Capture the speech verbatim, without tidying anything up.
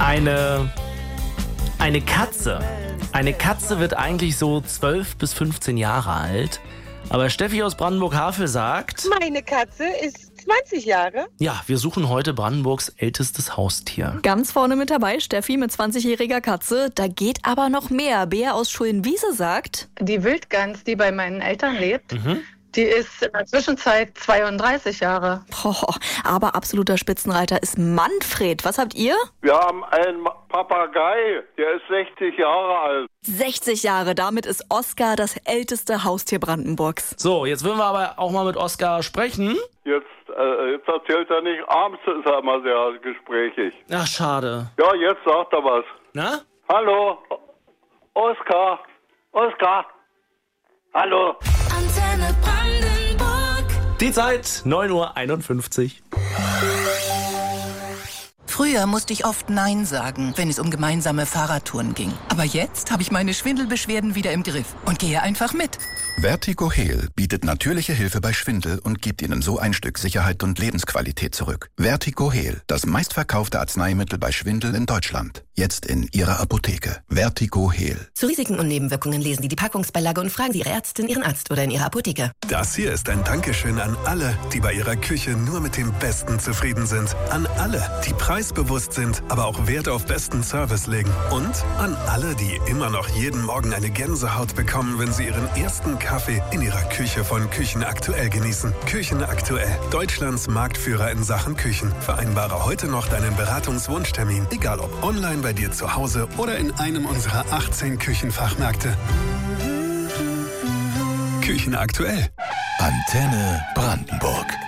Eine, eine Katze. Eine Katze wird eigentlich so zwölf bis fünfzehn Jahre alt. Aber Steffi aus Brandenburg-Havel sagt... Meine Katze ist zwanzig Jahre. Ja, wir suchen heute Brandenburgs ältestes Haustier. Ganz vorne mit dabei Steffi mit zwanzigjähriger Katze. Da geht aber noch mehr. Bea aus Schulnwiese sagt... Die Wildgans, die bei meinen Eltern lebt, Mhm. die ist in der Zwischenzeit zweiunddreißig Jahre. Boah, aber absoluter Spitzenreiter ist Manfred. Was habt ihr? Wir haben einen Papagei, der ist sechzig Jahre alt. sechzig Jahre. Damit ist Oskar das älteste Haustier Brandenburgs. So, jetzt wollen wir aber auch mal mit Oskar sprechen. Jetzt, äh, jetzt erzählt er nicht, abends ist er immer sehr gesprächig. Ach, schade. Ja, jetzt sagt er was. Na? Hallo, Oskar, Oskar, hallo. Antenne Brandenburg. Die Zeit, neun Uhr einundfünfzig. Früher musste ich oft Nein sagen, wenn es um gemeinsame Fahrradtouren ging. Aber jetzt habe ich meine Schwindelbeschwerden wieder im Griff und gehe einfach mit. Vertigo Heal bietet natürliche Hilfe bei Schwindel und gibt Ihnen so ein Stück Sicherheit und Lebensqualität zurück. Vertigo Heal, das meistverkaufte Arzneimittel bei Schwindel in Deutschland. Jetzt in Ihrer Apotheke. Vertigo Heal. Zu Risiken und Nebenwirkungen lesen Sie die Packungsbeilage und fragen Sie Ihre Ärztin, Ihren Arzt oder in Ihrer Apotheke. Das hier ist ein Dankeschön an alle, die bei ihrer Küche nur mit dem Besten zufrieden sind. An alle, die preisbewusst sind, aber auch Wert auf besten Service legen. Und an alle, die immer noch jeden Morgen eine Gänsehaut bekommen, wenn sie ihren ersten Kaffee in ihrer Küche von Küchen aktuell genießen. Küchen aktuell, Deutschlands Marktführer in Sachen Küchen. Vereinbare heute noch deinen Beratungswunschtermin, egal ob online bei dir zu Hause oder in einem unserer achtzehn Küchenfachmärkte. Küchen aktuell. Antenne Brandenburg.